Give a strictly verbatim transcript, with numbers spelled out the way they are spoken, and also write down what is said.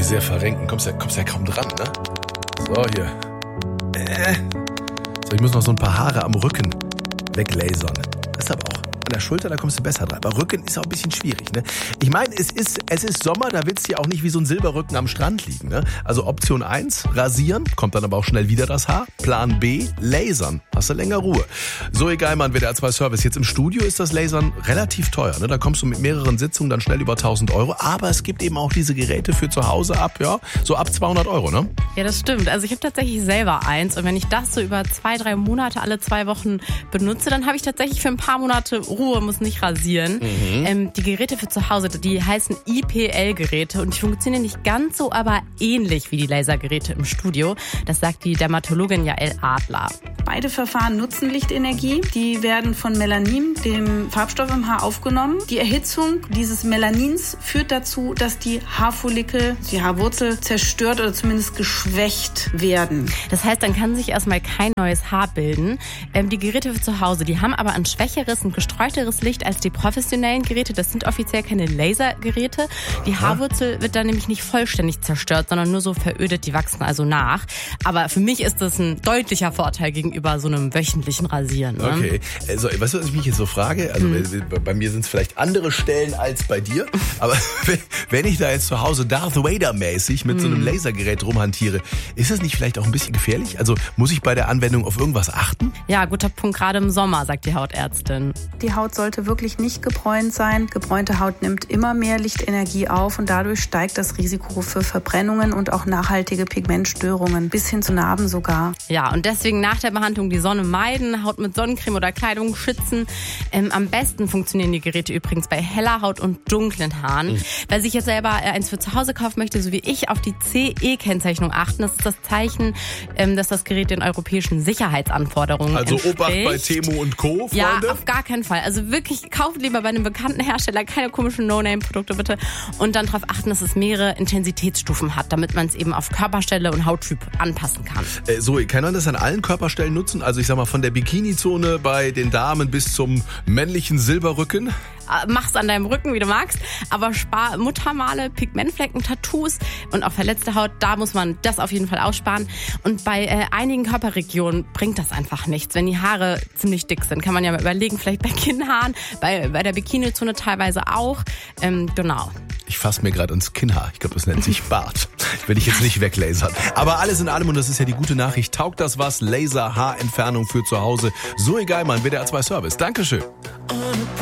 sehr verrenken. Kommst ja, kommst ja kaum dran, ne? So, hier. Äh. So, ich muss noch so ein paar Haare am Rücken weglasern. Das ist aber auch an der Schulter, da kommst du besser dran. Aber Rücken ist auch ein bisschen schwierig, ne? Ich meine, es ist, es ist Sommer, da willst du ja auch nicht wie so ein Silberrücken am Strand liegen, ne? Also Option eins, rasieren, kommt dann aber auch schnell wieder das Haar. Plan B, lasern. Hast du länger Ruhe. Zoe Geilmann, W D R zwei Service. Jetzt im Studio ist das Lasern relativ teuer, ne? Da kommst du mit mehreren Sitzungen dann schnell über tausend Euro. Aber es gibt eben auch diese Geräte für zu Hause ab, ja, so ab zweihundert Euro, ne? Ja, das stimmt. Also ich habe tatsächlich selber eins. Und wenn ich das so über zwei, drei Monate, alle zwei Wochen benutze, dann habe ich tatsächlich für ein paar Monate Ruhe, muss nicht rasieren. Mhm. Ähm, die Geräte für zu Hause, die heißen I P L-Geräte und die funktionieren nicht ganz so, aber ähnlich wie die Lasergeräte im Studio. Das sagt die Dermatologin Jael Adler. Beide Verfahren nutzen Lichtenergie. Die werden von Melanin, dem Farbstoff im Haar, aufgenommen. Die Erhitzung dieses Melanins führt dazu, dass die Haarfollikel, die Haarwurzel zerstört oder zumindest geschwächt werden. Das heißt, dann kann sich erstmal kein neues Haar bilden. Ähm, die Geräte für zu Hause, die haben aber ein schwächeres, ein gestreuteres Licht als die professionellen Geräte. Das sind offiziell keine Lasergeräte. Die Haarwurzel wird dann nämlich nicht vollständig zerstört, sondern nur so verödet. Die wachsen also nach. Aber für mich ist das ein deutlicher Vorteil gegenüber so einem wöchentlichen Rasieren. Ne? Okay. Also, weißt du, was ich mich jetzt so frage? Also hm. bei mir sind es vielleicht andere Stellen als bei dir. Aber wenn ich da jetzt zu Hause Darth Vader-mäßig mit hm. so einem Lasergerät rumhantiere, ist das nicht vielleicht auch ein bisschen gefährlich? Also muss ich bei der Anwendung auf irgendwas achten? Ja, guter Punkt, gerade im Sommer, sagt die Hautärztin. Die Haut sollte wirklich nicht gebräunt sein. Gebräunte Haut nimmt immer mehr Lichtenergie auf und dadurch steigt das Risiko für Verbrennungen und auch nachhaltige Pigmentstörungen, bis hin zu Narben sogar. Ja, und deswegen nach der Behandlung die Sonne meiden, Haut mit Sonnencreme oder Kleidung schützen. Ähm, am besten funktionieren die Geräte übrigens bei heller Haut und dunklen Haaren. Mhm. Wer sich jetzt selber eins für zu Hause kaufen möchte, so wie ich, auf die C E-Kennzeichnung achten. Das ist das Zeichen, ähm, dass das Gerät den europäischen Sicherheitsanforderungen also entspricht. Also Obacht bei Temu und Co., Freunde? Ja, auf gar keinen Fall. Also wirklich, kauft lieber bei einem bekannten Hersteller, keine komischen No-Name-Produkte bitte. Und dann darauf achten, dass es mehrere Intensitätsstufen hat, damit man es eben auf Körperstelle und Hauttyp anpassen kann. Äh, so, kann man das an allen Körperstellen nutzen? Also ich sag mal, von der Bikini-Zone bei den Damen bis zum männlichen Silberrücken? Mach's an deinem Rücken, wie du magst, aber spar Muttermale, Pigmentflecken, Tattoos und auch verletzte Haut, da muss man das auf jeden Fall aussparen. Und bei äh, einigen Körperregionen bringt das einfach nichts. Wenn die Haare ziemlich dick sind, kann man ja mal überlegen, vielleicht bei Kinnhaaren, bei, bei der Bikini-Zone teilweise auch. Ähm, genau. Ich fasse mir gerade ins Kinnhaar. Ich glaube, das nennt sich Bart. Will ich jetzt nicht weglasern. Aber alles in allem, und das ist ja die gute Nachricht, taugt das was? Laser-Haarentfernung für zu Hause. Zoe Geilmann, W D R zwei Service. Dankeschön.